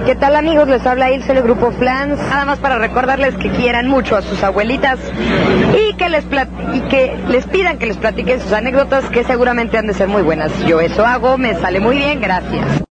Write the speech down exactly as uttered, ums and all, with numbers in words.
¿Qué tal, amigos? Les habla Ilse del Grupo Flans. Nada más para recordarles que quieran mucho a sus abuelitas y que les plat y que les pidan que les platiquen sus anécdotas, que seguramente han de ser muy buenas. Yo eso hago, me sale muy bien, gracias.